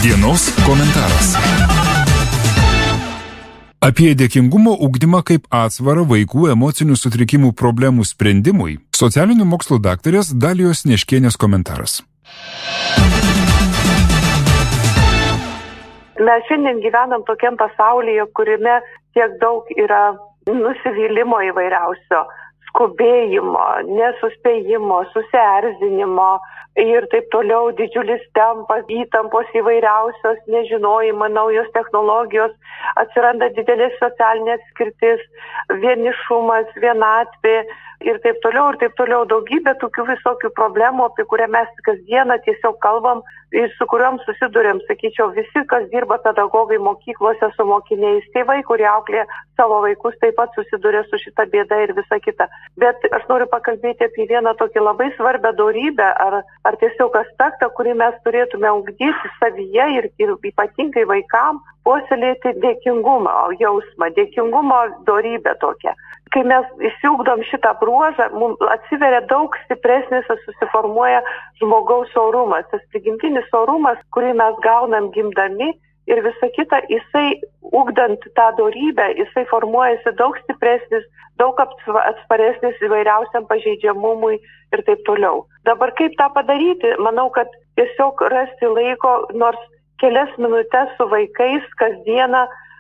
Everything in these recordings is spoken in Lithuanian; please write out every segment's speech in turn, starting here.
Dienos komentaras. Apie dėkingumo ugdymą kaip atsvarą vaikų emocinių sutrikimų problemų sprendimui socialinių mokslų daktarės Dalijos Neškienės komentaras. Mes šiandien gyvenam tokiam pasaulyje, kuriame tiek daug yra nusivylimo įvairiausio, skubėjimo, nesuspėjimo, susierzinimo ir taip toliau, didžiulis tempas, įtampos įvairiausios, nežinojimo, naujos technologijos, atsiranda didelė socialinė atskirtis, vienišumas, vienatvė ir taip toliau, daugybė tokių visokių problemų, apie kurią mes kasdieną tiesiog kalbam ir su kuriuom susidurėm, sakyčiau, visi, kas dirba pedagogai mokyklose su mokiniais, tėvai, kurie auklėja savo vaikus, taip pat susiduria su šita bėda ir visa kita. Bet aš noriu pakalbėti apie vieną tokį labai svarbią dorybę ar tiesiog aspektą, kurį mes turėtume ugdyti savyje ir ypatingai vaikam puoselėti dėkingumo jausmą, dėkingumo dorybę tokią. Kai mes įsiugdom šitą bruožą, mums atsiveria daug stipresnis ir susiformuoja žmogaus orumas. Tas prigimtinis orumas, kurį mes gaunam gimdami ir visa kita, jisai ugdant tą dorybę, jisai formuojasi daug stipresnis, daug atsparesnis įvairiausiam pažeidžiamumui ir taip toliau. Dabar kaip tą padaryti? Manau, kad tiesiog rasti laiko, nors kelias minutes su vaikais kasdieną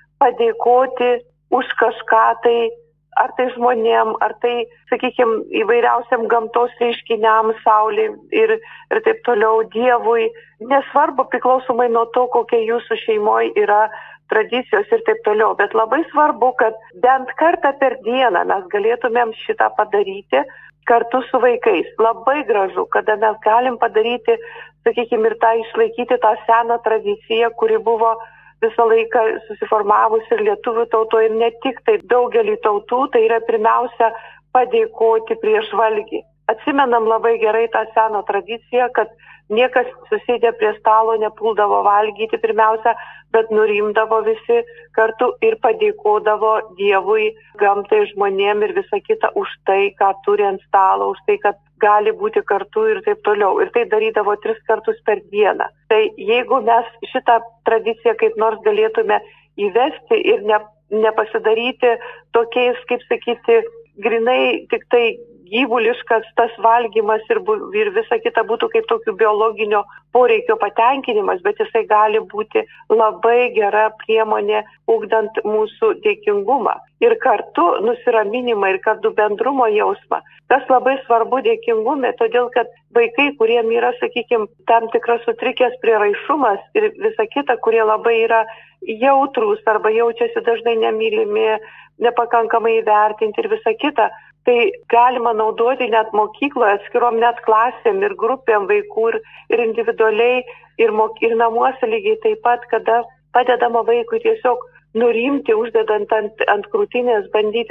padėkoti už kažką tai, ar tai žmonėm, ar tai, sakykime, įvairiausiam gamtos reiškiniam, saulė ir taip toliau, Dievui. Nesvarbu, priklausomai nuo to, kokia jūsų šeimoje yra tradicijos ir taip toliau. Bet labai svarbu, kad bent kartą per dieną mes galėtumėm šitą padaryti kartu su vaikais. Labai gražu, kada mes galim padaryti, sakykime, ir tą išlaikyti tą seną tradiciją, kuri buvo visą laiką susiformavus ir lietuvių tautoje, ir ne tik tai daugelį tautų, tai yra pirmiausia padėkoti prieš valgį. Atsimenam labai gerai tą seną tradiciją, kad niekas susėdę prie stalo nepuldavo valgyti pirmiausia, bet nurimdavo visi kartu ir padėkodavo Dievui, gamtai, žmonėm ir visa kita už tai, ką turi ant stalo, už tai, kad gali būti kartu ir taip toliau. Ir tai darydavo 3 kartus per dieną. Tai jeigu mes šitą tradiciją kaip nors galėtume įvesti ir nepasidaryti tokiais, kaip sakyti, grinai tik tai gyvuliškas tas valgymas ir visa kita būtų kaip tokių biologinio poreikio patenkinimas, bet jisai gali būti labai gera priemonė ugdant mūsų dėkingumą. Ir kartu nusiraminimą ir kartu bendrumo jausmą. Tas labai svarbu dėkingume, todėl kad vaikai, kuriem yra, sakykime, tam tikras sutrikęs prieraišumas ir visa kita, kurie labai yra jautrūs arba jaučiasi dažnai nemylimi, nepakankamai įvertinti ir visa kita, tai galima naudoti net mokykloje, atskirom net klasėm ir grupėm vaikų ir individualiai ir namuose lygiai taip pat, kada padedama vaikui tiesiog nurimti, uždedant ant krūtinės, bandyti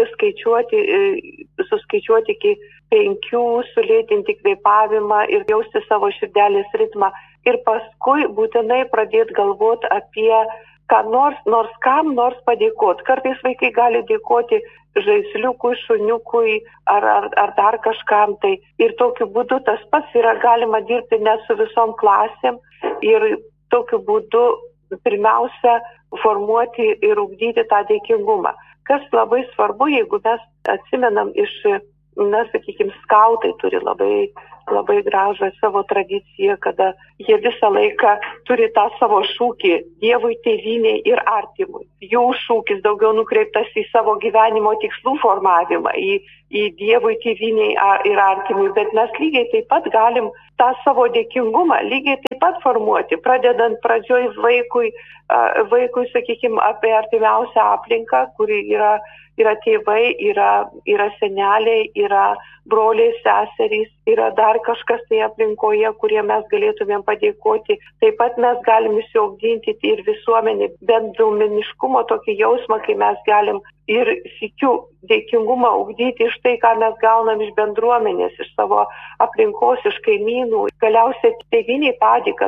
suskaičiuoti iki 5, sulėtinti kvėpavimą ir jausti savo širdelės ritmą. Ir paskui būtinai pradėti galvoti apie ką nors kam nors padėkoti. Kartais vaikai gali dėkoti žaisliukui, šuniukui ar dar kažkam tai. Ir tokiu būdu tas pats yra galima dirbti net su visom klasėm ir tokiu būdu pirmiausia formuoti ir ugdyti tą dėkingumą. Kas labai svarbu, jeigu mes atsimenam sakykime, skautai turi labai gražą savo tradiciją, kada jie visą laiką turi tą savo šūkį Dievui, tėvynei ir artimui. Jų šūkis daugiau nukreiptas į savo gyvenimo tikslų formavimą, į Dievui, tėvynei ir artimui, bet mes lygiai taip pat galim tą savo dėkingumą lygiai taip pat formuoti, pradedant pradžioj vaikui, sakykime, apie artimiausią aplinką, kuri yra tėvai, yra seneliai, yra broliai, seserys, yra dar kažkas tai aplinkoje, kurie mes galėtumėm padėkoti. Taip pat mes galim išsiugdyti ir visuomenį bendruomeniškumo tokį jausmą, kai mes galim ir sykiu dėkingumą ugdyti iš tai, ką mes gaunam iš bendruomenės, iš savo aplinkos, iš kaimynų. Galiausiai tėvynei padėką, nes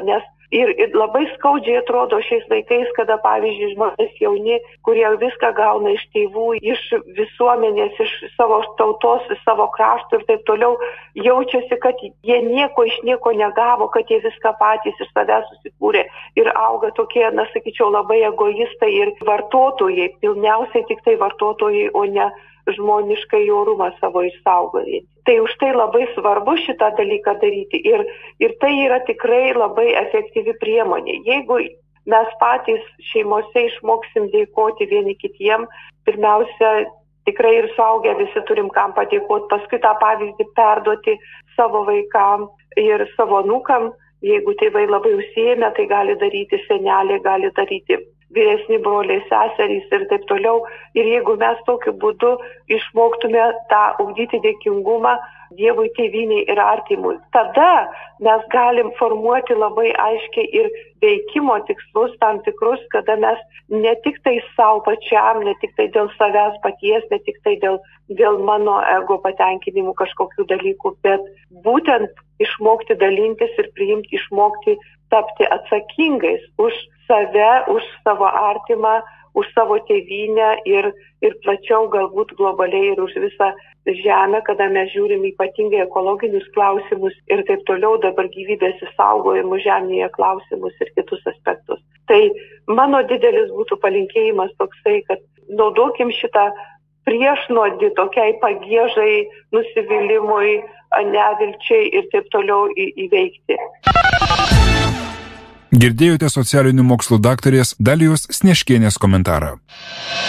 Ir labai skaudžiai atrodo šiais laikais, kada, pavyzdžiui, žmonės jauni, kurie viską gauna iš tėvų, iš visuomenės, iš savo tautos, iš savo kraštų ir taip toliau, jaučiasi, kad jie nieko iš nieko negavo, kad jie viską patys iš savęs susikūrė ir auga tokie, sakyčiau, labai egoistai ir vartotojai, pilniausiai tik tai vartotojai, o ne žmoniškai orumą savo išsaugojantį. Tai už tai labai svarbu šitą dalyką daryti ir tai yra tikrai labai efektyvi priemonė. Jeigu mes patys šeimose išmoksim dėkoti vieni kitiem, pirmiausia, tikrai ir suaugę visi turim kam padėkoti, paskui tą pavyzdį perduoti savo vaikam ir savo anūkam. Jeigu tėvai labai užsiėmę, tai gali daryti seneliai, gali daryti vyresni broliai, seserys ir taip toliau. Ir jeigu mes tokiu būdu išmoktume tą ugdyti dėkingumą Dievui, tėvynei ir artimui, tada mes galim formuoti labai aiškiai ir veikimo tikslus tam tikrus, kada mes ne tik tai savo pačiam, ne tik tai dėl savęs paties, ne tik tai dėl mano ego patenkinimų kažkokių dalykų, bet būtent išmokti dalintis ir priimti, išmokti tapti atsakingais už save, už savo artimą, už savo tėvynę ir plačiau galbūt globaliai ir už visą žemę, kada mes žiūrim ypatingai ekologinius klausimus ir taip toliau dabar gyvybės išsaugojimų žemėje klausimus ir kitus aspektus. Tai mano didelis būtų palinkėjimas toksai, kad naudokim šitą priešnuodį tokiai pagiežai, nusivylimui, nevilčiai ir taip toliau įveikti. Girdėjote socialinių mokslų daktarės Dalijos Snieškienės komentarą.